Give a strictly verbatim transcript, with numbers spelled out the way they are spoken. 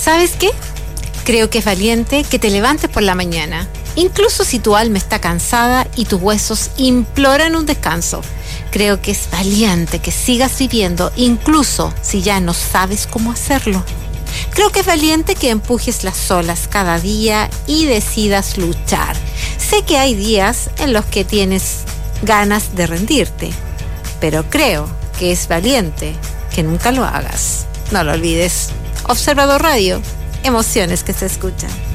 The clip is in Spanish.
¿Sabes qué? Creo que es valiente que te levantes por la mañana, incluso si tu alma está cansada y tus huesos imploran un descanso. Creo que es valiente que sigas viviendo, incluso si ya no sabes cómo hacerlo. Creo que es valiente que empujes las olas cada día y decidas luchar. Sé que hay días en los que tienes ganas de rendirte, pero creo que es valiente que nunca lo hagas. No lo olvides. Observador Radio, emociones que se escuchan.